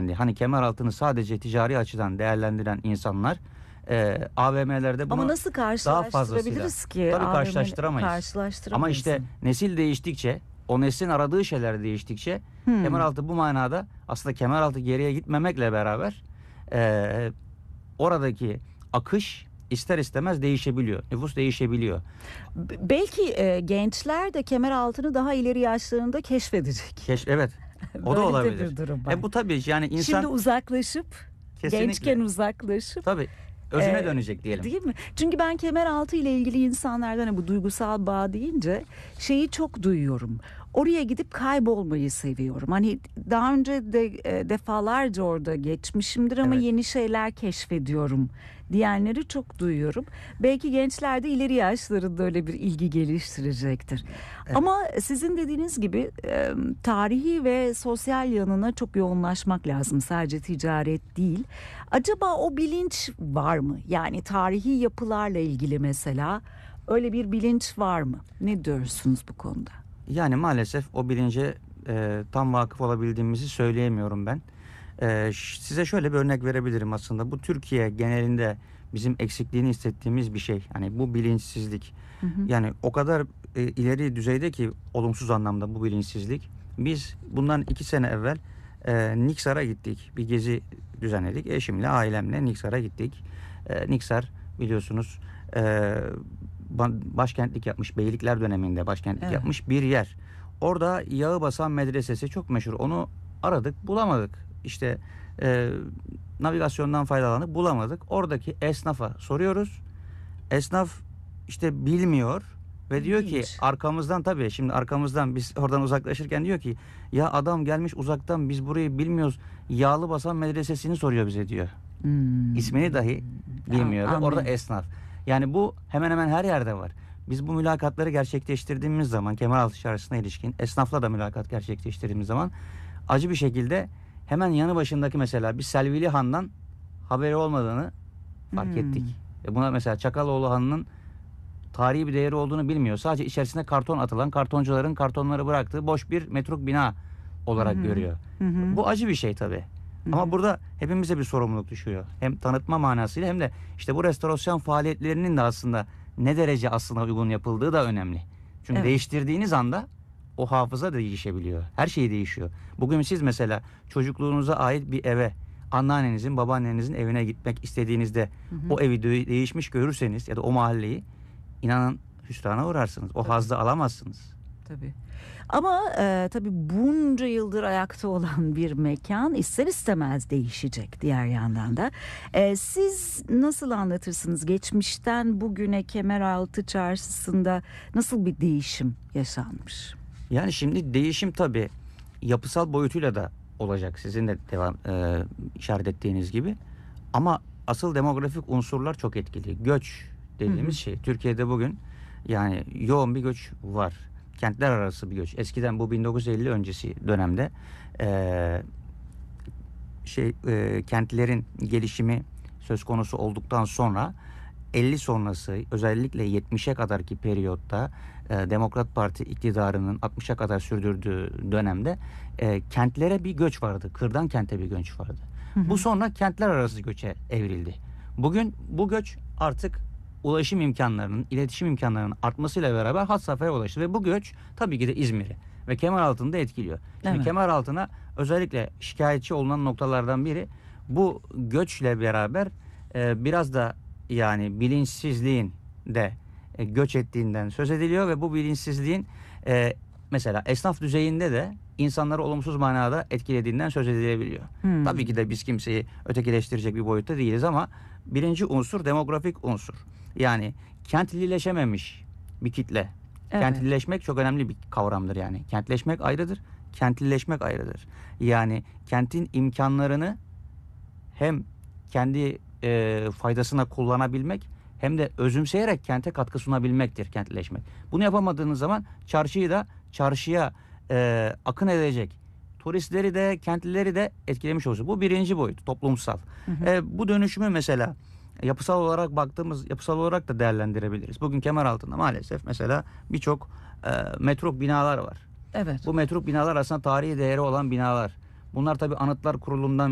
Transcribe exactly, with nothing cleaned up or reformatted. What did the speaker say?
önemli. Hani Kemeraltı'nı sadece ticari açıdan değerlendiren insanlar e, A V M'lerde bunu ama nasıl daha fazlasıyla karşılaştırabiliriz ki? tabii A V M'leri karşılaştıramayız. karşılaştıramayız. Ama işte nesil değiştikçe, o neslin aradığı şeyler değiştikçe Hmm. Kemeraltı bu manada aslında Kemeraltı geriye gitmemekle beraber e, oradaki akış ister istemez değişebiliyor. Nüfus değişebiliyor. B- belki e, gençler de Kemeraltı'nı daha ileri yaşlarında keşfedecek. Keş, evet. O Böyle da de olabilir. bir durum var. E bu tabii yani insan Şimdi uzaklaşıp, kesinlikle gençken uzaklaşıp tabii özüne Ee, dönecek diyelim. Değil mi? Çünkü ben Kemeraltı ile ilgili insanlardan hani bu duygusal bağ deyince şeyi çok duyuyorum. Oraya gidip kaybolmayı seviyorum. Hani daha önce de e, defalarca orada geçmişimdir ama Evet. yeni şeyler keşfediyorum diyenleri çok duyuyorum. Belki gençler de ileri yaşlarında öyle bir ilgi geliştirecektir. Evet. Ama sizin dediğiniz gibi e, tarihi ve sosyal yanına çok yoğunlaşmak lazım. Sadece ticaret değil. Acaba o bilinç var mı? Yani tarihi yapılarla ilgili mesela öyle bir bilinç var mı? Ne diyorsunuz bu konuda? Yani maalesef o bilince e, tam vakıf olabildiğimizi söyleyemiyorum ben. E, ş- size şöyle bir örnek verebilirim aslında. Bu Türkiye genelinde bizim eksikliğini hissettiğimiz bir şey. Hani bu bilinçsizlik. Hı hı. Yani o kadar e, ileri düzeyde ki olumsuz anlamda bu bilinçsizlik. Biz bundan iki sene evvel e, Niksar'a gittik. Bir gezi düzenledik. Eşimle, ailemle Niksar'a gittik. E, Niksar biliyorsunuz e, ba- başkentlik yapmış. Beylikler döneminde başkentlik Evet. yapmış bir yer. Orada Yağıbasan Medresesi çok meşhur. Onu aradık, bulamadık. İşte e, navigasyondan faydalanıp bulamadık. Oradaki esnafa soruyoruz. Esnaf işte bilmiyor ve diyor ki İlginç. arkamızdan, tabii şimdi arkamızdan biz oradan uzaklaşırken diyor ki ya adam gelmiş uzaktan, biz burayı bilmiyoruz. Yağlıbasan Medresesi'ni soruyor bize diyor. Hmm. İsmini dahi bilmiyor An- ve orada anlıyorum. esnaf. Yani bu hemen hemen her yerde var. Biz bu mülakatları gerçekleştirdiğimiz zaman Kemeraltı Çarşısı'na ilişkin esnafla da mülakat gerçekleştirdiğimiz zaman acı bir şekilde hemen yanı başındaki mesela bir Selvili Han'dan haberi olmadığını fark Hmm. ettik. Ve buna mesela Çakaloğlu Hanı'nın tarihi bir değeri olduğunu bilmiyor. Sadece içerisine karton atılan, kartoncuların kartonları bıraktığı boş bir metruk bina olarak Hı hı. görüyor. Hı hı. Bu acı bir şey tabii. Hı Ama hı. burada hepimize bir sorumluluk düşüyor. Hem tanıtma manasıyla hem de işte bu restorasyon faaliyetlerinin de aslında ne derece aslında uygun yapıldığı da önemli. Çünkü Evet. değiştirdiğiniz anda o hafıza da değişebiliyor. Her şey değişiyor. Bugün siz mesela çocukluğunuza ait bir eve, anneannenizin, babaannenizin evine gitmek istediğinizde Hı hı. o evi dö- değişmiş görürseniz ya da o mahalleyi, inanın hüsrana uğrarsınız. O Tabii. hazzı alamazsınız. Tabii. Ama e, tabii bunca yıldır ayakta olan bir mekan ister istemez değişecek diğer yandan da. E, siz nasıl anlatırsınız? Geçmişten bugüne Kemeraltı Çarşısı'nda nasıl bir değişim yaşanmış? Yani şimdi değişim tabii yapısal boyutuyla da olacak. Sizin de devam e, işaret ettiğiniz gibi. Ama asıl demografik unsurlar çok etkili. Göç dediğimiz Hı hı. şey. Türkiye'de bugün yani yoğun bir göç var. Kentler arası bir göç. Eskiden bu bin dokuz yüz elli öncesi dönemde e, şey e, kentlerin gelişimi söz konusu olduktan sonra elli sonrası özellikle yetmişe kadarki periyotta e, Demokrat Parti iktidarının altmışa kadar sürdürdüğü dönemde e, kentlere bir göç vardı. Kırdan kente bir göç vardı. Hı hı. Bu sonra kentler arası göçe evrildi. Bugün bu göç artık ulaşım imkanlarının, iletişim imkanlarının artmasıyla beraber had safhaya ulaştı ve bu göç tabii ki de İzmir'i ve Kemeraltı'nı da etkiliyor. Şimdi Evet. Kemeraltı'na özellikle şikayetçi olunan noktalardan biri bu göçle beraber e, biraz da yani bilinçsizliğin de e, göç ettiğinden söz ediliyor ve bu bilinçsizliğin e, mesela esnaf düzeyinde de insanları olumsuz manada etkilediğinden söz edilebiliyor. Hmm. Tabii ki de biz kimseyi ötekileştirecek bir boyutta değiliz ama birinci unsur demografik unsur. Yani kentlileşememiş bir kitle. Evet. Kentlileşmek çok önemli bir kavramdır yani. Kentleşmek ayrıdır, kentlileşmek ayrıdır. Yani kentin imkanlarını hem kendi e, faydasına kullanabilmek hem de özümseyerek kente katkı sunabilmektir kentleşmek. Bunu yapamadığınız zaman çarşıyı da çarşıya e, akın edecek turistleri de kentlileri de etkilemiş olursunuz. Bu birinci boyut, toplumsal. Hı hı. E, bu dönüşümü mesela yapısal olarak baktığımız, yapısal olarak da değerlendirebiliriz. Bugün Kemeraltı'nda maalesef mesela birçok e, metruk binalar var. Evet. Bu metruk binalar aslında tarihi değeri olan binalar. Bunlar tabii Anıtlar Kurulu'ndan